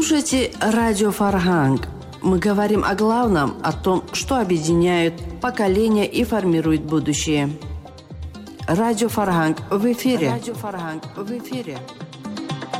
слушаете радио Фарханг. Мы говорим о главном, о том, что объединяет поколения и формирует будущее. Радио Фарханг в эфире. Радио Фарханг в эфире.